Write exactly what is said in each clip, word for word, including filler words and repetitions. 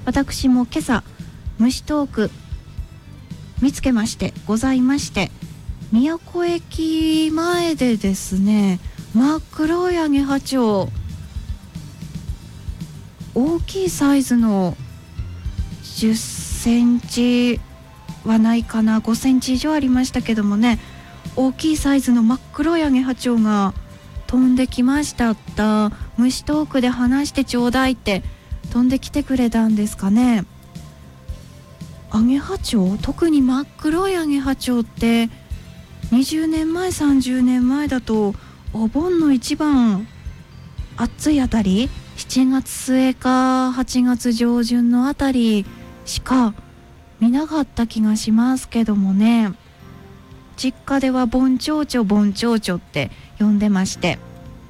私も今朝虫トーク見つけましてございまして、宮古駅前でですね、真っ黒いアゲハチョウ、大きいサイズのじゅっセンチはないかな、ごセンチ以上ありましたけどもね、大きいサイズの真っ黒いアゲハチョウが飛んできましたった。虫トークで話してちょうだいって飛んできてくれたんですかね。アゲハチョウ、特に真っ黒いアゲハチョウってにじゅうねんまえさんじゅうねんまえだとお盆の一番暑いあたり、しちがつすえかはちがつじょうじゅんのあたりしか見なかった気がしますけどもね。実家ではボンチョウチョボンチョウチョって呼んでまして、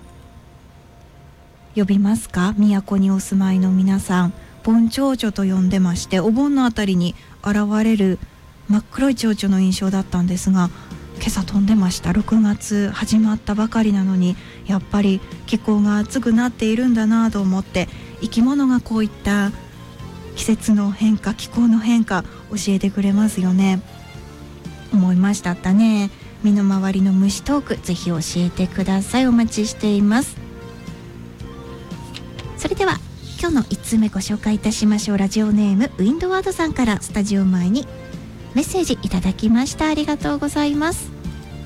呼びますか？宮古にお住まいの皆さん、ボンチョウチョと呼んでまして、お盆のあたりに現れる真っ黒いチョウチョの印象だったんですが、今朝飛んでました。ろくがつ始まったばかりなのに、やっぱり気候が暑くなっているんだなと思って、生き物がこういった季節の変化、気候の変化教えてくれますよね。思いましたったね。身の回りの虫トーク、ぜひ教えてください。お待ちしています。それでは今日のいっつうめご紹介いたしましょう。ラジオネームウィンドワードさんからスタジオ前にメッセージいただきました。ありがとうございます。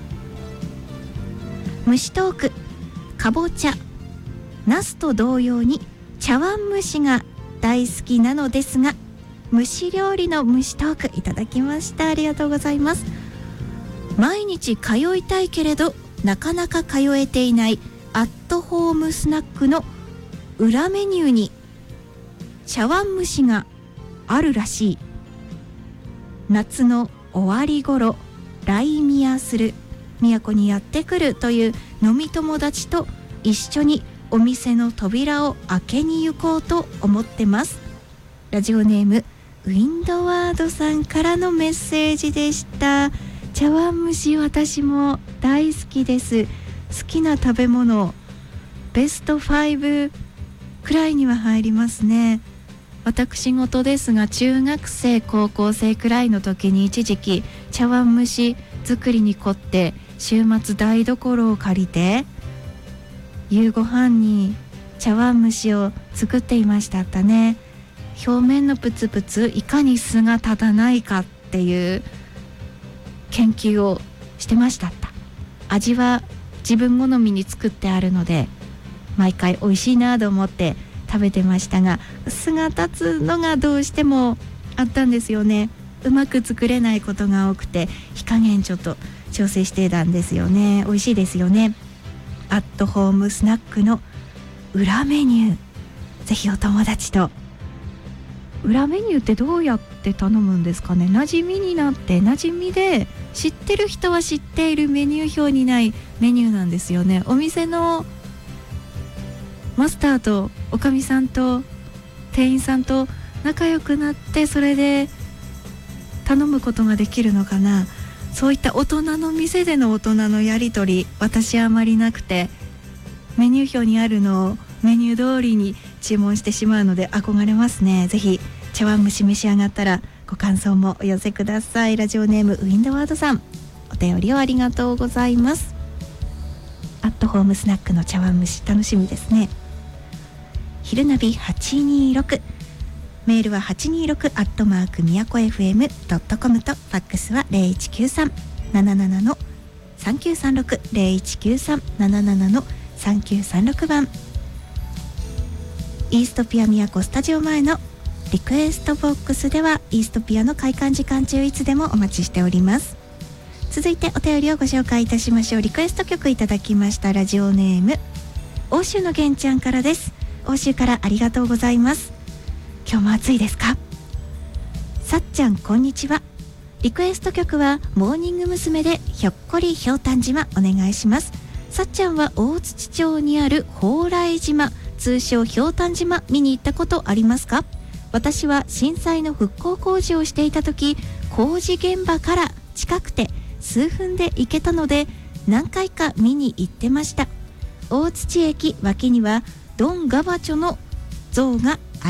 虫トーク、かぼちゃ、ナスと同様に茶碗蒸しが大好きなのですが、蒸し料理の虫トークいただきました。ありがとうございます。毎日通いたいけれどなかなか通えていないアットホームスナックの裏メニューに茶碗蒸しがあるらしい。夏の終わり頃、来宮する、宮古にやってくるという飲み友達と一緒にお店の扉を開けに行こうと思ってます。ラジオネームウィンドワードさんからのメッセージでした。茶碗蒸し、私も大好きです。好きな食べ物ベストごくらいには入りますね。私事ですが、中学生高校生くらいの時に一時期茶碗蒸し作りに凝って、週末台所を借りて夕ご飯に茶碗蒸しを作っていましたったね。表面のプツプツ、いかに酢が立たないかっていう研究をしてましたった。味は自分好みに作ってあるので、毎回美味しいなと思って食べてましたが、酢が立つのがどうしてもあったんですよね。うまく作れないことが多くて、火加減ちょっと調整してたんですよね。美味しいですよね。アットホームスナックの裏メニュー、ぜひお友達と。裏メニューってどうやって頼むんですかね。馴染みになって、馴染みで知ってる人は知っているメニュー表にないメニューなんですよね。お店のマスターとおかみさんと店員さんと仲良くなって、それで頼むことができるのかな。そういった大人の店での大人のやり取り、私はあまりなくて、メニュー表にあるのをメニュー通りに注文してしまうので憧れますね。ぜひ茶碗蒸し召し上がったらご感想もお寄せください。ラジオネームウィンドワードさん、お便りをありがとうございます。アットホームスナックの茶碗蒸し、楽しみですね。昼ナビはちにーろく、メールははちにーろくアットマーク宮古 エフエムドットコム と、ファックスはゼロいちきゅうさん なななな のさんきゅうさんろく ゼロいちきゅうさん なななな のさんきゅうさんろく番。イーストピア宮古スタジオ前のリクエストボックスでは、イーストピアの開館時間中いつでもお待ちしております。続いてお便りをご紹介いたしましょう。リクエスト曲いただきました。ラジオネーム欧州の玄ちゃんからです。欧州からありがとうございます。今日も暑いですか？さっちゃんこんにちは。リクエスト曲はモーニング娘。でひょっこりひょうたん島お願いします。さっちゃんは大槌町にある蓬莱島、通称ひょうたん島、見に行ったことありますか？私は震災の復興工事をしていた時、工事現場から近くて数分で行けたので何回か見に行ってました。大槌駅脇にはドンガバチョの像が